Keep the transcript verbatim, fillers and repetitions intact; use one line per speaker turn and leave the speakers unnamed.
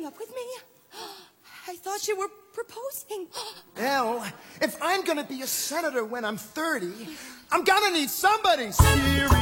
love with me? I thought you were proposing.
Well, if I'm gonna be a senator when I'm thirty, I'm gonna need somebody serious.